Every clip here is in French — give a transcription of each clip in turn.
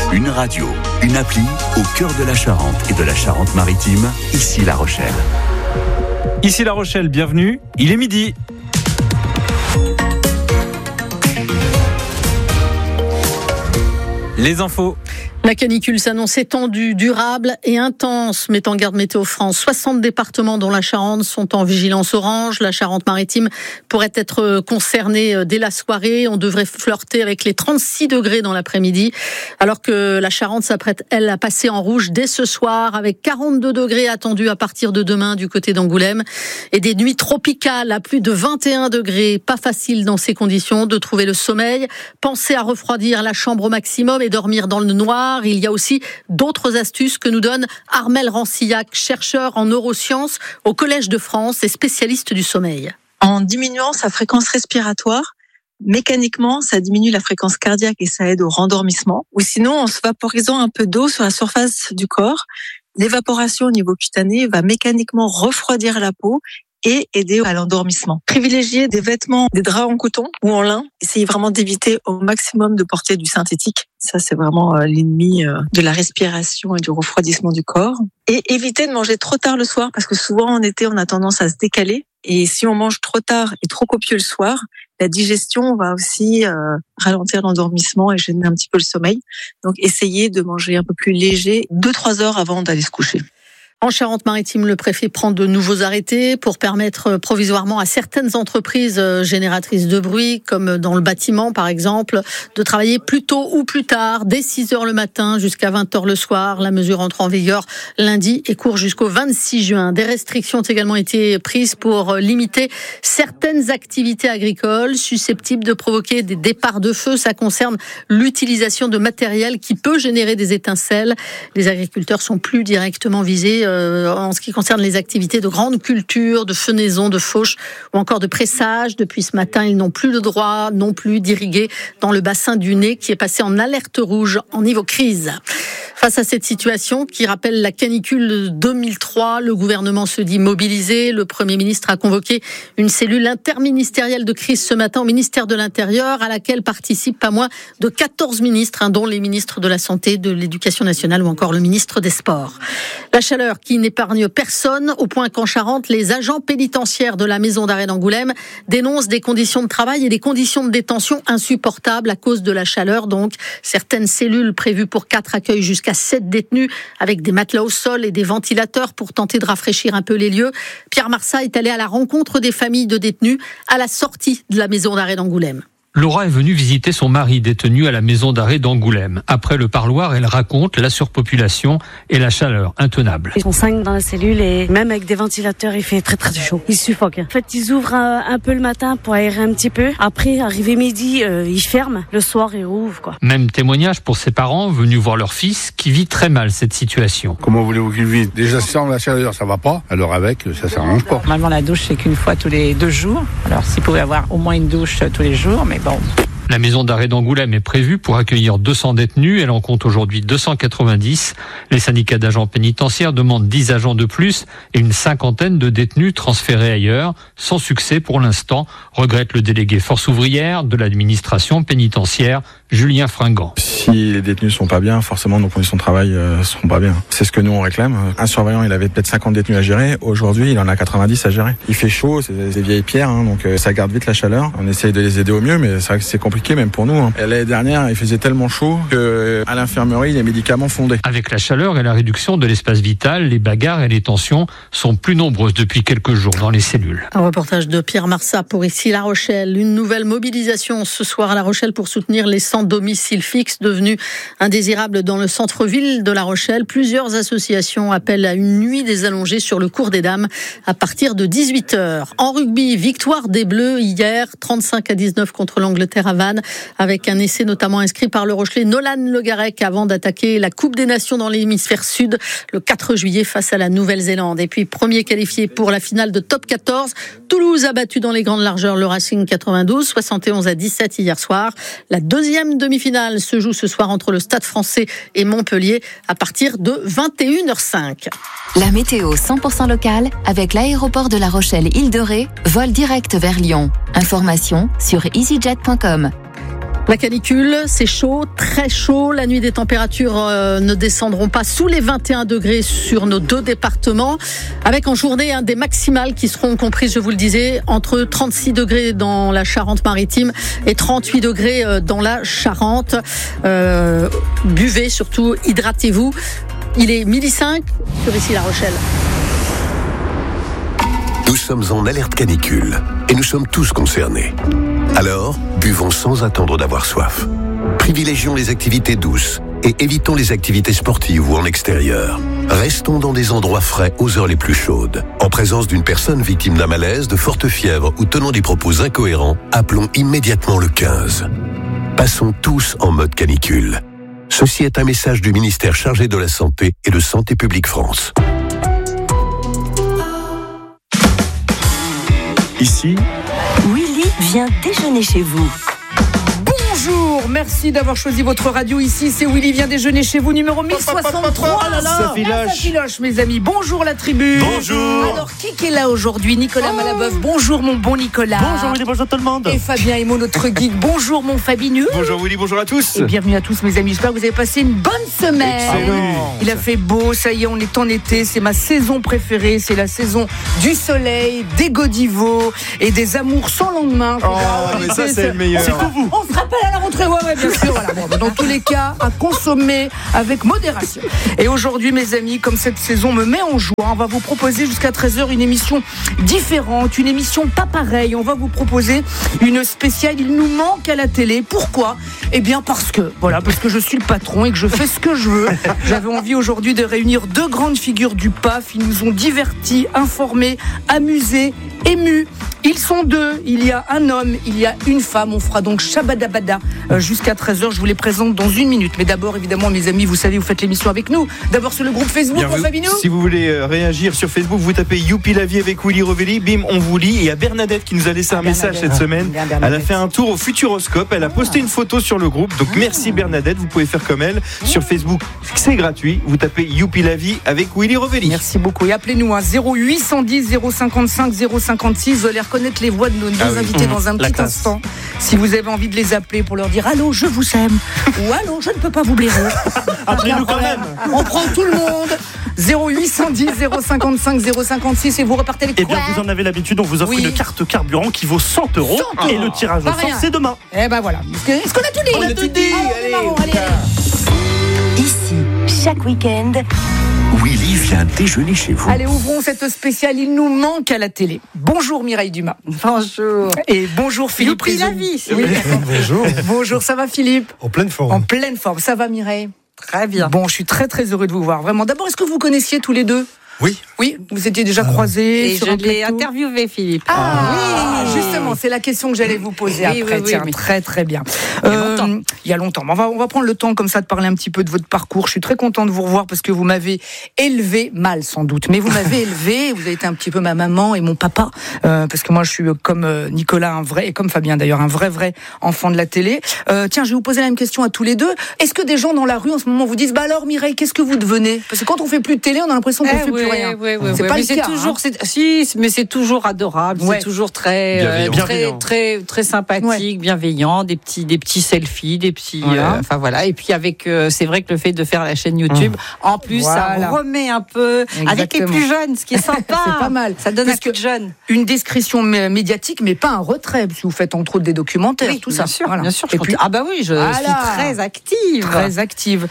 Une radio, une appli au cœur de la Charente et de la Charente-Maritime, ici La Rochelle. Ici La Rochelle, bienvenue, il est midi. Les infos. La canicule s'annonce étendue, durable et intense, met en garde Météo France. 60 départements dont la Charente sont en vigilance orange. La Charente-Maritime pourrait être concernée dès la soirée. On devrait flirter avec les 36 degrés dans l'après-midi, alors que la Charente s'apprête, elle, à passer en rouge dès ce soir, avec 42 degrés attendus à partir de demain du côté d'Angoulême. Et des nuits tropicales à plus de 21 degrés. Pas facile dans ces conditions de trouver le sommeil. Pensez à refroidir la chambre au maximum et dormir dans le noir. Il y a aussi d'autres astuces que nous donne Armelle Rancillac, chercheur en neurosciences au Collège de France et spécialiste du sommeil. En diminuant sa fréquence respiratoire, mécaniquement, ça diminue la fréquence cardiaque et ça aide au rendormissement. Ou sinon, en se vaporisant un peu d'eau sur la surface du corps, l'évaporation au niveau cutané va mécaniquement refroidir la peau et aider à l'endormissement. Privilégier des vêtements, des draps en coton ou en lin. Essayez vraiment d'éviter au maximum de porter du synthétique. Ça, c'est vraiment l'ennemi de la respiration et du refroidissement du corps. Et éviter de manger trop tard le soir, parce que souvent en été, on a tendance à se décaler. Et si on mange trop tard et trop copieux le soir, la digestion va aussi ralentir l'endormissement et gêner un petit peu le sommeil. Donc, essayez de manger un peu plus léger 2-3 heures avant d'aller se coucher. En Charente-Maritime, le préfet prend de nouveaux arrêtés pour permettre provisoirement à certaines entreprises génératrices de bruit, comme dans le bâtiment par exemple, de travailler plus tôt ou plus tard, dès 6h le matin jusqu'à 20h le soir. La mesure entre en vigueur lundi et court jusqu'au 26 juin. Des restrictions ont également été prises pour limiter certaines activités agricoles susceptibles de provoquer des départs de feu. Ça concerne l'utilisation de matériel qui peut générer des étincelles. Les agriculteurs sont plus directement visés en ce qui concerne les activités de grande culture, de fenaison, de fauche ou encore de pressage. Depuis ce matin, ils n'ont plus le droit non plus d'irriguer dans le bassin du Nez qui est passé en alerte rouge en niveau crise. Face à cette situation qui rappelle la canicule 2003, le gouvernement se dit mobilisé. Le Premier ministre a convoqué une cellule interministérielle de crise ce matin au ministère de l'Intérieur, à laquelle participent pas moins de 14 ministres, dont les ministres de la Santé, de l'Éducation nationale ou encore le ministre des Sports. La chaleur qui n'épargne personne, au point qu'en Charente, les agents pénitentiaires de la maison d'arrêt d'Angoulême dénoncent des conditions de travail et des conditions de détention insupportables à cause de la chaleur. Donc, certaines cellules prévues pour 4 accueillent jusqu'à 7 détenus avec des matelas au sol et des ventilateurs pour tenter de rafraîchir un peu les lieux. Pierre Marsat est allé à la rencontre des familles de détenus à la sortie de la maison d'arrêt d'Angoulême. Laura est venue visiter son mari détenu à la maison d'arrêt d'Angoulême. Après le parloir, elle raconte la surpopulation et la chaleur intenable. Ils sont 5 dans la cellule et même avec des ventilateurs, il fait très très chaud. Ils suffoquent. En fait, ils ouvrent un peu le matin pour aérer un petit peu. Après, arrivé midi, ils ferment. Le soir, ils rouvrent, quoi. Même témoignage pour ses parents venus voir leur fils qui vit très mal cette situation. Comment voulez-vous qu'il vive ? Déjà sans la chaleur, ça va pas. Alors avec, ça s'arrange pas. Normalement, la douche, c'est qu'une fois tous les 2 jours. Alors, s'il pouvait avoir au moins une douche tous les jours, mais bon. La maison d'arrêt d'Angoulême est prévue pour accueillir 200 détenus. Elle en compte aujourd'hui 290. Les syndicats d'agents pénitentiaires demandent 10 agents de plus et une 50aine de détenus transférés ailleurs. Sans succès pour l'instant, regrette le délégué force ouvrière de l'administration pénitentiaire, Julien Fringant. Si les détenus sont pas bien, forcément nos conditions de travail seront pas bien. C'est ce que nous on réclame. Un surveillant, il avait peut-être 50 détenus à gérer. Aujourd'hui, il en a 90 à gérer. Il fait chaud, c'est des vieilles pierres, donc ça garde vite la chaleur. On essaye de les aider au mieux, mais c'est vrai que c'est compliqué même pour nous. L'année dernière, il faisait tellement chaud qu'à l'infirmerie, les médicaments fondaient. Avec la chaleur et la réduction de l'espace vital, les bagarres et les tensions sont plus nombreuses depuis quelques jours dans les cellules. Un reportage de Pierre Marsat pour ici La Rochelle. Une nouvelle mobilisation ce soir à La Rochelle pour soutenir les sans domicile fixe devenus indésirables dans le centre-ville de La Rochelle. Plusieurs associations appellent à une nuit des allongés sur le cours des Dames à partir de 18h. En rugby, victoire des Bleus hier, 35-19 contre l'Angleterre à Vannes, avec un essai notamment inscrit par le Rochelais Nolan Le Garec avant d'attaquer la Coupe des Nations dans l'hémisphère sud le 4 juillet face à la Nouvelle-Zélande. Et puis premier qualifié pour la finale de Top 14, Toulouse a battu dans les grandes largeurs le Racing 92, 71-17 hier soir. La deuxième demi-finale se joue ce soir entre le Stade Français et Montpellier à partir de 21h05. La météo 100% locale avec l'aéroport de La Rochelle Île de Ré, vol direct vers Lyon. Information sur easyjet.com. La canicule, c'est chaud, très chaud. La nuit, des températures ne descendront pas sous les 21 degrés sur nos 2 départements, avec en journée des maximales qui seront comprises, je vous le disais, entre 36 degrés dans la Charente-Maritime et 38 degrés dans la Charente. Buvez, surtout, hydratez-vous. Il est 12h05 sur Ici La Rochelle. Nous sommes en alerte canicule et nous sommes tous concernés. Alors, buvons sans attendre d'avoir soif. Privilégions les activités douces et évitons les activités sportives ou en extérieur. Restons dans des endroits frais aux heures les plus chaudes. En présence d'une personne victime d'un malaise, de forte fièvre ou tenant des propos incohérents, appelons immédiatement le 15. Passons tous en mode canicule. Ceci est un message du ministère chargé de la Santé et de Santé publique France. Ici, Willy vient déjeuner chez vous. Bonjour, merci d'avoir choisi votre radio ici. C'est Willy vient déjeuner chez vous, numéro 1063. Ça filoche, mes amis. Bonjour la tribu. Bonjour. Alors, qui est là aujourd'hui? Nicolas Malabeuf. Bonjour mon bon Nicolas. Bonjour Willy, bonjour tout le monde. Et Fabien Emo, notre geek. Bonjour mon Fabineux. Bonjour Willy, bonjour à tous. Et bienvenue à tous mes amis. J'espère que vous avez passé une bonne semaine. Excellent. Il a fait beau, ça y est, on est en été. C'est ma saison préférée. C'est la saison du soleil, des godivots et des amours sans lendemain. Mais ça c'est le meilleur. C'est pour vous. On se rappelle à la rentrée, ouais, bien sûr. Voilà. Bon, dans tous les cas, à consommer avec modération. Et aujourd'hui, mes amis, comme cette saison me met en joie, on va vous proposer jusqu'à 13h une émission différente, une émission pas pareille. On va vous proposer une spéciale. Il nous manque à la télé. Pourquoi ? Eh bien, parce que je suis le patron et que je fais ce que je veux. J'avais envie aujourd'hui de réunir 2 grandes figures du PAF. Ils nous ont divertis, informés, amusés, émus. Ils sont 2, il y a un homme, il y a une femme. On fera donc Shabadabada jusqu'à 13h. Je vous les présente dans 1 minute. Mais d'abord, évidemment, mes amis, vous savez, vous faites l'émission avec nous. D'abord sur le groupe Facebook, Fabino. Si vous voulez réagir sur Facebook, vous tapez Youpi la vie avec Willy Rovelli. Bim, on vous lit. Et il y a Bernadette qui nous a laissé un message cette semaine. Elle a fait un tour au Futuroscope. Elle a posté une photo sur le groupe. Donc merci Bernadette. Vous pouvez faire comme elle. Sur Facebook, c'est gratuit. Vous tapez Youpi la vie avec Willy Rovelli. Merci beaucoup. Et appelez-nous 0810 055 056. Vous allez reconnaître les voix de nos invités dans un petit instant. Si vous avez envie de les appeler pour leur dire allô, je vous aime, ou allô, je ne peux pas vous blairer. Appelez-nous quand même. On prend tout le monde. 0810 055 056 et vous repartez avec quoi? Eh bien, vous en avez l'habitude, on vous offre une carte carburant qui vaut 100 €. Et le tirage au sort, c'est demain. Eh ben voilà. Est-ce qu'on a tout dit? On a tout dit. Allez. Ici, chaque week-end, Willy vient déjeuner chez vous. Allez, ouvrons cette spéciale. Il nous manque à la télé. Bonjour Mireille Dumas. Bonjour. Et bonjour Philippe Youpi la vie. Oui. Bonjour. Bonjour, ça va Philippe? En pleine forme. En pleine forme. Ça va Mireille? Très bien. Bon, je suis très très heureux de vous voir. Vraiment. D'abord, est-ce que vous connaissiez tous les deux? Oui, vous étiez déjà croisés. Et je l'ai interviewé, Philippe. Oui, justement, c'est la question que j'allais vous poser après. Tiens, très très bien. Il y a longtemps. On va prendre le temps comme ça de parler un petit peu de votre parcours. Je suis très content de vous revoir parce que vous m'avez élevé, mal sans doute, mais vous m'avez élevé. Vous avez été un petit peu ma maman et mon papa, parce que moi je suis comme Nicolas, un vrai, et comme Fabien d'ailleurs, un vrai enfant de la télé. Tiens, je vais vous poser la même question à tous les deux. Est-ce que des gens dans la rue en ce moment vous disent, bah alors Mireille, qu'est-ce que vous devenez? Parce que quand on fait plus de télé, on a l'impression qu'on fait plus rien. C'est pas mais le cas. Mais c'est toujours adorable. C'est toujours très sympathique, bienveillant. Des petits selfies, des petits. Enfin voilà. Et puis avec, c'est vrai que le fait de faire la chaîne YouTube, en plus, ça remet un peu avec les plus jeunes, ce qui est sympa. C'est pas mal. Ça donne un coup de jeune. Une discrétion médiatique, mais pas un retrait, parce que vous faites entre autres des documentaires, tout ça. Bien sûr. Et puis, je suis très active. Très active.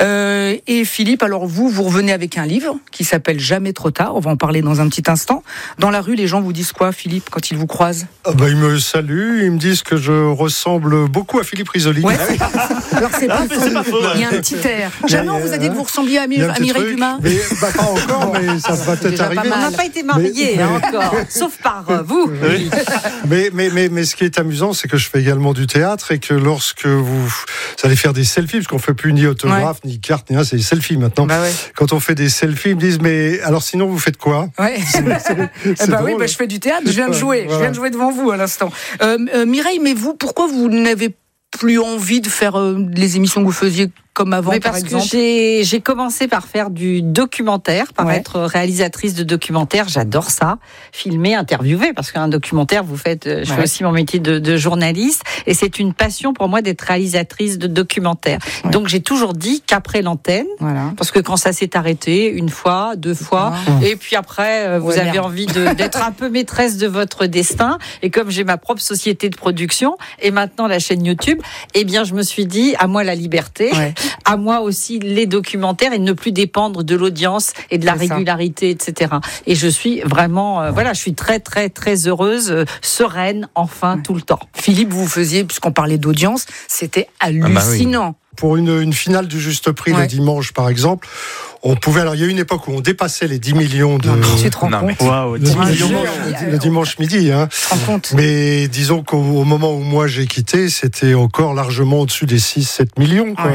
Et Philippe, alors vous revenez avec un livre qui s'appelle Jamais trop tard. On va en parler dans un petit instant. Dans la rue, les gens vous disent quoi, Philippe, quand ils vous croisent? Ils me saluent, ils me disent que je ressemble beaucoup à Philippe Risoli. Ouais. Alors c'est pas faux. Il y a un petit air. Jamais on vous a dit que vous ressembliez à Mireille Dumas? Pas encore, mais ça va peut-être arriver. On n'a pas été mariés encore, sauf par vous. Oui. Mais ce qui est amusant, c'est que je fais également du théâtre et que lorsque vous allez faire des selfies, parce qu'on ne fait plus ni autographe, ni carte, ni rien, c'est des selfies maintenant. Quand on fait des selfies, ils me disent, mais alors sinon vous faites quoi? C'est drôle. Oui, je fais du théâtre, je viens de jouer. Je viens de jouer devant vous à l'instant. Mireille, mais vous, pourquoi vous n'avez plus envie de faire les émissions que vous faisiez comme avant, oui, par exemple? Parce que j'ai commencé par faire du documentaire, par être réalisatrice de documentaire. J'adore ça, filmer, interviewer, parce qu'un documentaire, je fais aussi mon métier de journaliste, et c'est une passion pour moi d'être réalisatrice de documentaire. Donc j'ai toujours dit qu'après l'antenne, parce que quand ça s'est arrêté, une fois, deux fois, et puis après, vous avez envie d'être un peu maîtresse de votre destin, et comme j'ai ma propre société de production, et maintenant la chaîne YouTube, eh bien je me suis dit, à moi la liberté, à moi aussi les documentaires, et ne plus dépendre de l'audience et de la régularité, etc. Et je suis vraiment, je suis très très très heureuse, sereine, enfin, tout le temps. Philippe, vous faisiez, puisqu'on parlait d'audience, c'était hallucinant. Pour une finale du Juste Prix le dimanche, par exemple, on pouvait. Alors, il y a eu une époque où on dépassait les 10 millions de. Tu te rends compte? Wow, 10 millions le dimanche midi. Hein. Tu te rends compte? Mais disons qu'au moment où moi j'ai quitté, c'était encore largement au-dessus des 6-7 millions. Quoi.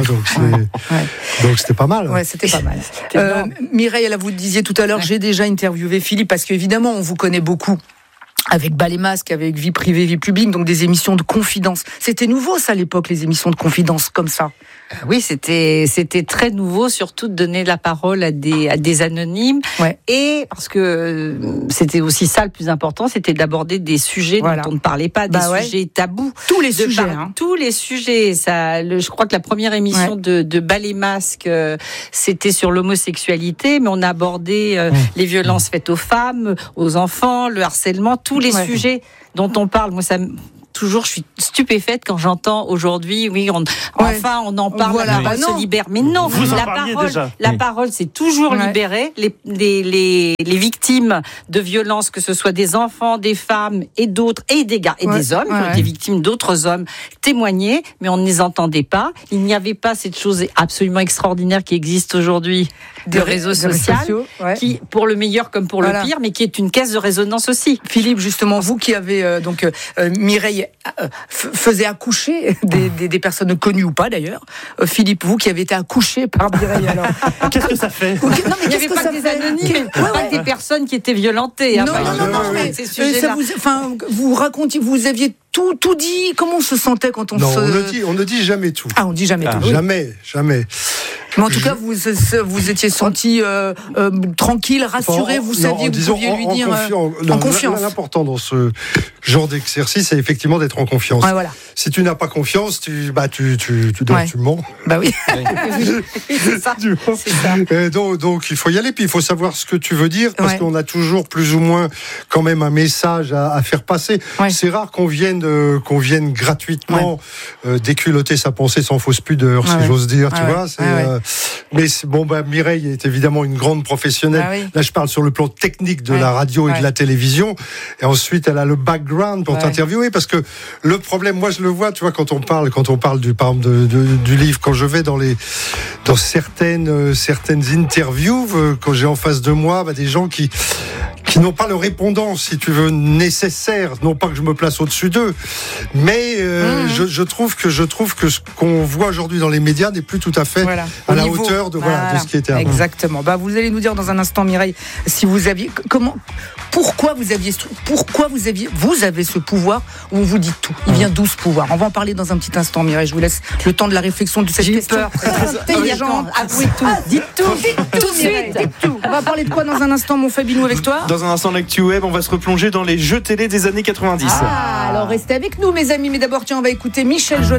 Donc c'était pas mal. Ouais, c'était pas mal. Mireille, là, vous disiez tout à l'heure, j'ai déjà interviewé Philippe, parce qu'évidemment, on vous connaît beaucoup. Avec Bas les masques, avec Vie privée, Vie publique, donc des émissions de confidence. C'était nouveau, ça, à l'époque, les émissions de confidence comme ça. Oui, c'était très nouveau, surtout de donner la parole à des anonymes. Et parce que c'était aussi ça le plus important, c'était d'aborder des sujets dont on ne parlait pas, des sujets tabous. Tous les sujets. Tous les sujets. Je crois que la première émission de Bas les masques, c'était sur l'homosexualité, mais on a abordé les violences faites aux femmes, aux enfants, le harcèlement, tous les sujets dont on parle. Moi, toujours, je suis stupéfaite quand j'entends aujourd'hui, enfin, on en parle, la parole se libère. Mais non, la parole c'est toujours libérée. Les victimes de violences, que ce soit des enfants, des femmes et d'autres, et des gars, et des hommes, qui ont été victimes d'autres hommes, témoignaient, mais on ne les entendait pas. Il n'y avait pas cette chose absolument extraordinaire qui existe aujourd'hui, de réseaux sociaux, qui, pour le meilleur comme pour le pire, mais qui est une caisse de résonance aussi. Philippe, justement, vous qui avez, Mireille, faisait accoucher des personnes connues ou pas d'ailleurs. Philippe, vous qui avez été accouché par Mireille, alors. Qu'est-ce que ça fait? Non, mais il n'y avait pas des anonymes, pas des personnes qui étaient violentées. Non, mais vous racontiez, vous aviez tout dit. Comment on se sentait quand on on ne dit jamais tout. Ah, on dit jamais tout. Jamais. Mais en tout cas, vous étiez senti tranquille, rassuré, vous saviez que vous pouviez lui dire en confiance. L'important dans ce genre d'exercice, c'est effectivement d'être en confiance. Si tu n'as pas confiance, tu mens. Bah oui. C'est ça. Donc il faut y aller, puis il faut savoir ce que tu veux dire, parce qu'on a toujours plus ou moins quand même un message à faire passer. C'est rare qu'on vienne gratuitement déculotter sa pensée sans fausse pudeur, si j'ose dire. Tu vois. Mais Mireille est évidemment une grande professionnelle. Là, je parle sur le plan technique de la radio et de la télévision. Et ensuite, elle a le background pour t'interviewer, parce que le problème, moi, je le vois, tu vois, quand on parle par exemple du livre, quand je vais dans certaines interviews, quand j'ai en face de moi des gens qui n'ont pas le répondant, si tu veux, nécessaire. Non pas que je me place au-dessus d'eux, mais je trouve que ce qu'on voit aujourd'hui dans les médias n'est plus tout à fait à la hauteur de ce qui était avant. Exactement. Vous allez nous dire dans un instant, Mireille, si vous aviez pourquoi vous avez ce pouvoir où on vous dit tout. Il vient d'où ce pouvoir? On va en parler dans un petit instant, Mireille. Je vous laisse le temps de la réflexion de cette question. J'ai peur. Intelligente. Avouez tout. Dites tout de suite. Dites tout. On va parler de quoi dans un instant, mon Fabinou, avec toi? Dans un instant, l'actu web, on va se replonger dans les jeux télé des années 90. Alors restez avec nous, mes amis. Mais d'abord, on va écouter Michel Jonas.